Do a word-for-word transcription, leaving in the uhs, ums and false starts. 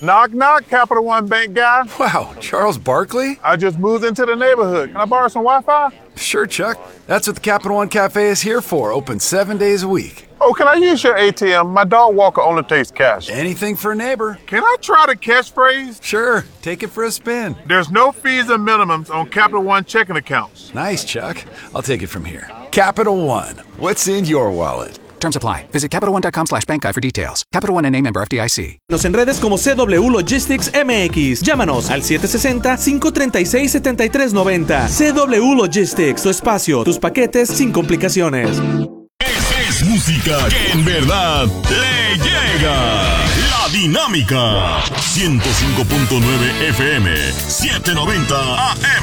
Knock, knock, Capital One Bank guy. Wow, Charles Barkley? I just moved into the neighborhood. Can I borrow some Wi-Fi? Sure, Chuck. That's what the Capital One Cafe is here for, open seven days a week. Oh, can I use your A T M? My dog Walker only takes cash. Anything for a neighbor. Can I try the catchphrase? Sure, take it for a spin. There's no fees and minimums on Capital One checking accounts. Nice, Chuck. I'll take it from here. Capital One. What's in your wallet? Terms apply. Visit CapitalOne.com slash bank guide for details. Capital One N A member F D I C. Nos en redes como C W Logistics M X. Llámanos al siete seis cero, cinco tres seis, siete tres nueve cero. C W Logistics, tu espacio, tus paquetes sin complicaciones. Es, es música que en verdad le llega. La Dinámica. ciento cinco punto nueve F M, setecientos noventa A M.